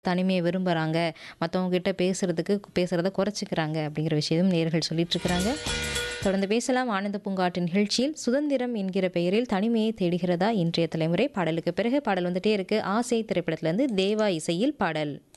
தனிமையை விரும்புகிறாங்க, மற்றவங்க கிட்ட பேசுகிறத குறைச்சிக்கிறாங்க அப்படிங்கிற விஷயம் நேயர்கள் சொல்லிட்டு இருக்கிறாங்க. தொடர்ந்து பேசலாம். ஆனந்த பூங்காட்டு நிகழ்ச்சியில் சுதந்திரம் என்கிற பெயரில் தனிமையை தேடுகிறதா இன்றைய தலைமுறை. பாடலுக்கு பிறகு பாடல் வந்துட்டே இருக்கு. ஆசை திரைப்படத்திலிருந்து தேவா இசையில் பாடல்.